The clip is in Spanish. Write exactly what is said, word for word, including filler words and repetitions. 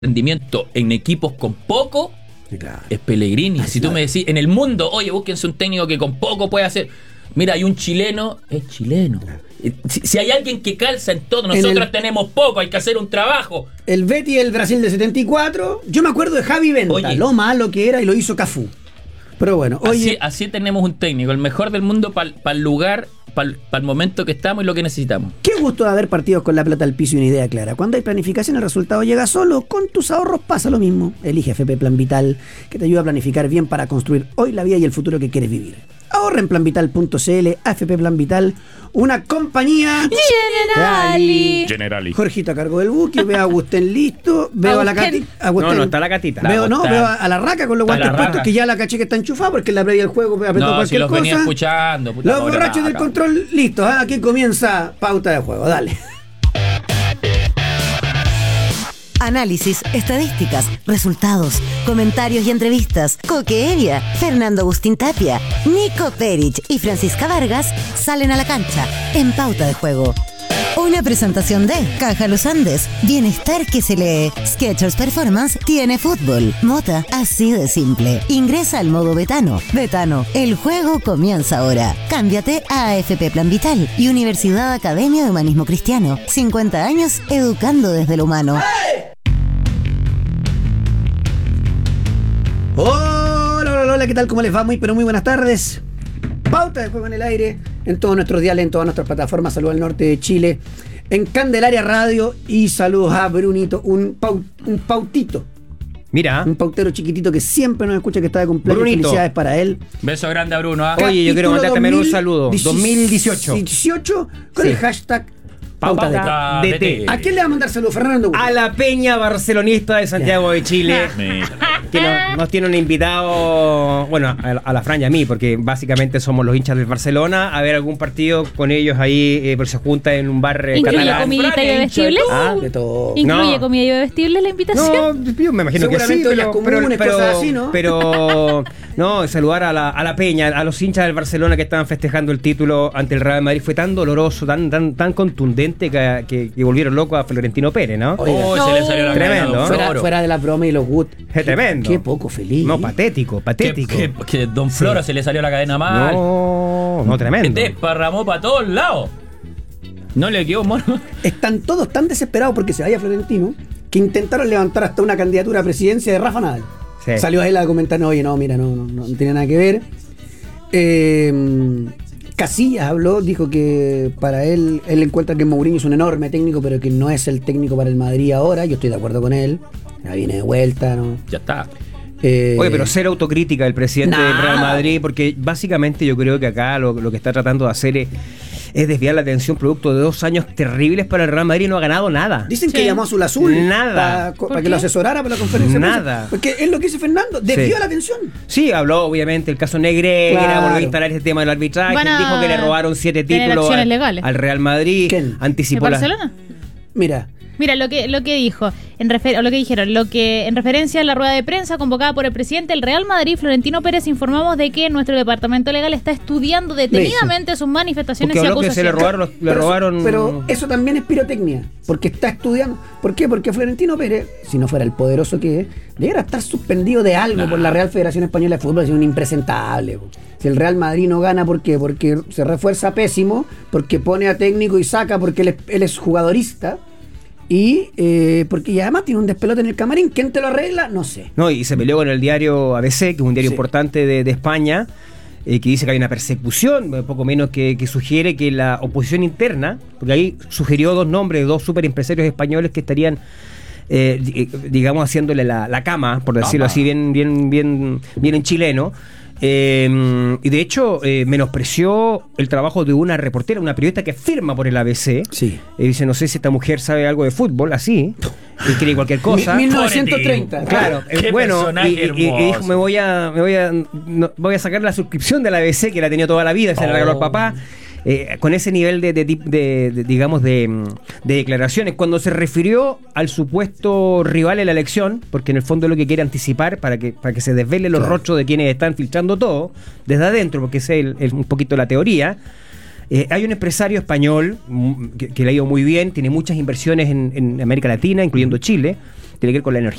rendimiento en equipos con poco, claro, es Pellegrini. Ay, si claro. tú me decís, en el mundo, oye, búsquense un técnico que con poco puede hacer. Mira, hay un chileno, es chileno. Claro. Si, si hay alguien que calza en todo, nosotros el, tenemos poco, hay que hacer un trabajo. El Betis, el Brasil de setenta y cuatro, yo me acuerdo de Javi Venta, oye, lo malo que era y lo hizo Cafú. Pero bueno, oye, así, así tenemos un técnico, el mejor del mundo para pa el lugar, para pa el momento que estamos y lo que necesitamos. Qué gusto de haber partidos con la plata al piso y una idea clara. Cuando hay planificación el resultado llega solo. Con tus ahorros pasa lo mismo. Elige F P Plan Vital, que te ayuda a planificar bien para construir hoy la vida y el futuro que quieres vivir. Ahorra en plan vital punto c l. A F P Plan Vital, una compañía Generali. Generali. Jorgito a cargo del buque, veo a Agustín listo, veo a, a la catita. No, no está la catita. Veo, la no, veo a la raca con los guantes puestos, que ya la caché que está enchufada porque en la previa del juego apretó no, cualquier si los cosa. venía escuchando. Puta, los borrachos del control listos. ¿eh? Aquí comienza Pauta de Juego. Dale. Análisis, estadísticas, resultados, comentarios y entrevistas. Coque Evia, Fernando Agustín Tapia, Nico Perich y Francisca Vargas salen a la cancha en Pauta de Juego. Una presentación de Caja Los Andes, bienestar que se lee. Skechers Performance tiene fútbol. Mota, así de simple. Ingresa al modo Betano. Betano, el juego comienza ahora. Cámbiate a A F P Plan Vital y Universidad Academia de Humanismo Cristiano. cincuenta años educando desde lo humano. ¡Hey! Hola, hola, hola, ¿qué tal? ¿Cómo les va? Muy, pero muy buenas tardes. Pauta de Juego en el aire, en todos nuestros diales, en todas nuestras plataformas. Saludos al norte de Chile, en Candelaria Radio, y saludos a Brunito, un, pau, un pautito. Mira. Un pautero chiquitito que siempre nos escucha, que está de cumpleaños. Brunito. Felicidades para él. Beso grande a Bruno. ¿eh? Oye, yo quiero mandarte también un saludo. dos mil dieciocho dieciocho con sí. el hashtag Pauta, Pauta de, de T. ¿A quién le va a mandar saludos, Fernando? A la Peña Barcelonista de Santiago de Chile. Que nos, nos tiene un invitado, bueno, a, a la Fran y a mí, porque básicamente somos los hinchas del Barcelona, a ver algún partido con ellos ahí, eh, porque se junta en un bar eh, ¿Incluye catalán. comidita y bebestibles? Ah, de todo. ¿Incluye no. comida y bebestibles la invitación? No, yo me imagino que sí, pero, comunes, pero, pero, cosas así, ¿no? pero no, saludar a la, a la Peña, a los hinchas del Barcelona que estaban festejando el título ante el Real Madrid, fue tan doloroso, tan tan tan contundente que, que, que volvieron locos a Florentino Pérez, ¿no? Oh, no. se le salió la Tremendo, cara, fuera, fuera de la broma y los Wood. Es tremendo. Qué poco feliz. No, patético, patético. Que, que, que Don Flora sí. se le salió la cadena mal. No, no, tremendo. Desparramó para todos lados. No le quedó mono. Están todos tan desesperados porque se vaya Florentino que intentaron levantar hasta una candidatura a presidencia de Rafa Nadal. Sí. Salió a él a comentar, no, oye, no, mira, no, no, no tiene nada que ver. Eh, Casillas habló, dijo que para él, él encuentra que Mourinho es un enorme técnico, pero que no es el técnico para el Madrid ahora. Yo estoy de acuerdo con él. Ya viene de vuelta, ¿no? Ya está. Eh, Oye, pero cero autocrítica del presidente nada. del Real Madrid, porque básicamente yo creo que acá lo, lo que está tratando de hacer es, es desviar la atención producto de dos años terribles para el Real Madrid y no ha ganado nada. Dicen sí. que llamó a Azul Azul nada para pa que lo asesorara para la conferencia. Nada. Porque es lo que dice Fernando, desvió sí. la atención. Sí, habló obviamente el caso Negreira, claro. volvió a instalar ese tema del arbitraje, Van a dijo que le robaron siete títulos al, al Real Madrid, ¿quién? Anticipó ¿De la... Barcelona? Mira. Mira, lo que lo que dijo, en refer o lo que dijeron, lo que en referencia a la rueda de prensa convocada por el presidente del Real Madrid, Florentino Pérez, informamos de que nuestro departamento legal está estudiando detenidamente sus manifestaciones porque y acusaciones. Que se le robaron, le pero, robaron... pero eso también es pirotecnia, porque está estudiando. ¿Por qué? Porque Florentino Pérez, si no fuera el poderoso que es, debería estar suspendido de algo nah. por la Real Federación Española de Fútbol, es un impresentable. Si el Real Madrid no gana, ¿por qué? Porque se refuerza pésimo, porque pone a técnico y saca porque él es, él es jugadorista. Y eh, porque y además tiene un despelote en el camarín. ¿Quién te lo arregla? No sé. No, y se peleó con el diario A B C, que es un diario sí. importante de, de España, eh, que dice que hay una persecución, poco menos que, que sugiere que la oposición interna, porque ahí sugirió dos nombres de dos superempresarios españoles que estarían, eh, digamos, haciéndole la, la cama, por decirlo Opa. así, bien, bien, bien, bien en chileno. Eh, y de hecho eh, menospreció el trabajo de una reportera, una periodista que firma por el A B C. Sí. Eh, dice, no sé si esta mujer sabe algo de fútbol, así, y cree cualquier cosa. mil novecientos treinta. Claro, eh, bueno, y, y, y dijo, me voy a, me voy a, no, voy a sacar la suscripción del A B C que la tenía toda la vida, se oh. la regaló al papá. Eh, con ese nivel de, de, de, de, de digamos de, de declaraciones cuando se refirió al supuesto rival en la elección, porque en el fondo es lo que quiere anticipar para que para que se desvele los claro. rostros de quienes están filtrando todo desde adentro, porque esa es el, el, un poquito la teoría. Eh, hay un empresario español mm, que, que le ha ido muy bien, tiene muchas inversiones en, en América Latina, incluyendo Chile, tiene que ver con la energía